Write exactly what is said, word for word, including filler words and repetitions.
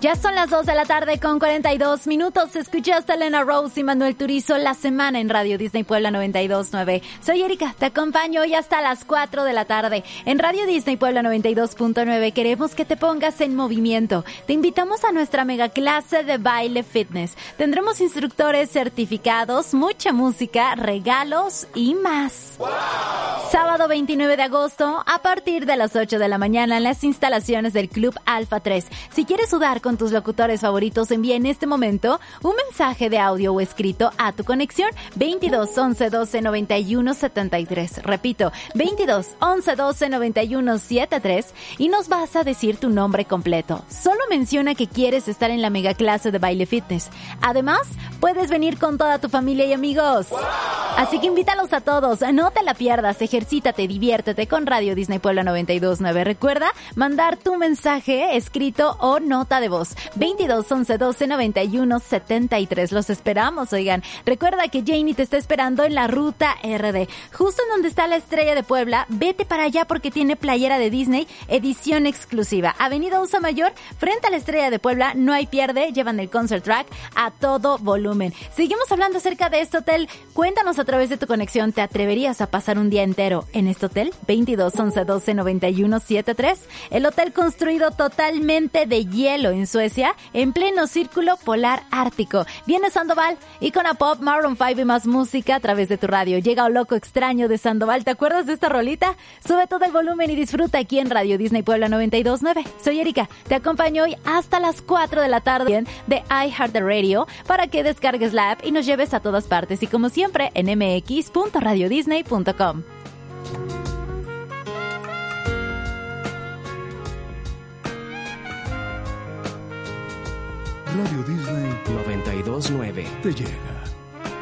Ya son las dos de la tarde con cuarenta y dos minutos. Escuchaste a Elena Rose y Manuel Turizo La Semana en Radio Disney Puebla noventa y dos punto nueve. Soy Erika, te acompaño hoy hasta las cuatro de la tarde. En Radio Disney Puebla noventa y dos punto nueve queremos que te pongas en movimiento. Te invitamos a nuestra mega clase de baile fitness. Tendremos instructores certificados, mucha música, regalos y más. ¡Wow! Sábado veintinueve de agosto a partir de las ocho de la mañana en las instalaciones del Club Alfa tres. Si quieres sudar con tus locutores favoritos, envía en este momento un mensaje de audio o escrito a tu conexión veintidós once doce noventa y uno setenta y tres. Repito, veintidós once doce noventa y uno setenta y tres y nos vas a decir tu nombre completo. Solo menciona que quieres estar en la mega clase de baile fitness. Además, puedes venir con toda tu familia y amigos. ¡Wow! Así que invítalos a todos, no te la pierdas, ejercítate, diviértete con Radio Disney Puebla noventa y dos punto nueve. Recuerda mandar tu mensaje escrito o nota de voz. veintidós once doce noventa y uno setenta y tres. Los esperamos, oigan. Recuerda que Janie te está esperando en la Ruta R D. Justo en donde está la Estrella de Puebla, vete para allá porque tiene playera de Disney, edición exclusiva. Avenida Usa Mayor, frente a la Estrella de Puebla, no hay pierde, llevan el concert track a todo volumen. Seguimos hablando acerca de este hotel. Cuéntanos a través de tu conexión, ¿te atreverías a pasar un día entero en este hotel? veintidós once doce noventa y uno setenta y tres. El hotel construido totalmente de hielo en Suecia, en pleno círculo polar ártico. Viene Sandoval, Icona Pop, Maroon cinco y más música a través de tu radio. Llega un loco extraño de Sandoval. ¿Te acuerdas de esta rolita? Sube todo el volumen y disfruta aquí en Radio Disney Puebla noventa y dos punto nueve. Soy Erika, te acompaño hoy hasta las cuatro de la tarde de iHeartRadio para que descargues la app y nos lleves a todas partes. Y como siempre, en m x punto radio disney punto com. Radio Disney noventa y dos punto nueve te llega.